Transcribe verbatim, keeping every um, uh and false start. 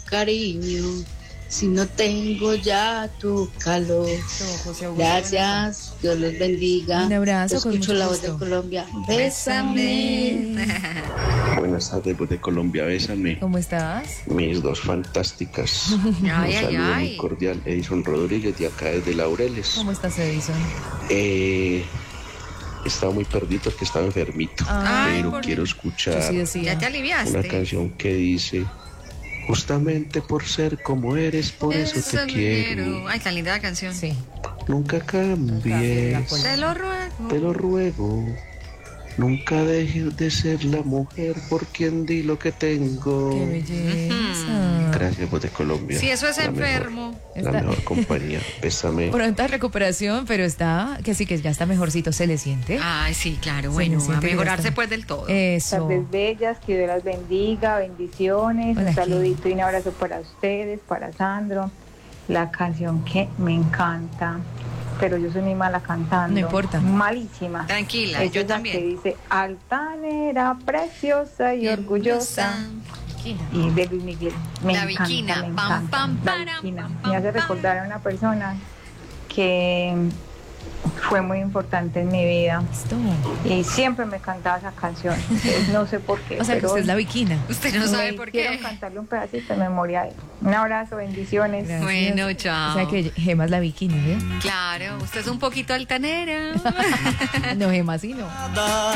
cariño si no tengo ya tu calor? Gracias, Dios los bendiga. Un abrazo. Escucho la voz de Colombia. Bésame. Buenas tardes, voz de Colombia, bésame. ¿Cómo estás? Mis dos fantásticas. Ay, Un ay, saludo ay. muy cordial. Edison Rodríguez, de acá desde Laureles. ¿Cómo estás, Edison? Eh, estaba muy perdido porque estaba enfermito. Ay, pero por- quiero Yo escuchar sí decía. Ya te aliviaste. una canción que dice: justamente por ser como eres, por eso, Eso te quiero. Ay, tan linda la canción. Sí. Nunca cambies, Te lo ruego. te lo ruego. Nunca dejes de ser la mujer por quien di lo que tengo. Qué belleza. Gracias, voz de Colombia. Si eso es La enfermo. mejor, Está- la mejor compañía. Bésame. Pronta recuperación, pero está, que sí, que ya está mejorcito, se le siente. Ay, sí, claro. Se Bueno, me siente a que ya mejorarse está. pues del todo. Eso. Tardes bellas, que Dios las bendiga, bendiciones, Hola, un Kim. saludito y un abrazo para ustedes, para Sandro. La canción que me encanta, pero yo soy muy mala cantando. No importa. Malísima. Tranquila, Es yo esa también. que dice altanera, preciosa y orgullosa. Y de Luis Miguel. Me La encanta, Viquina. me Pam, encanta. pam, La param, Viquina. pam, Me hace pam, recordar a una persona que fue muy importante en mi vida Esto. y siempre me cantaba esa canción. Entonces, no sé por qué. O sea, que pero usted es la viquina. Usted no sabe me por hicieron qué. cantarle un pedacito de memoria de él. Un abrazo, bendiciones. Gracias. Bueno, chao. O sea que Gema es la bikini, ¿eh? Claro, usted es un poquito altanera. No, Gema sí no.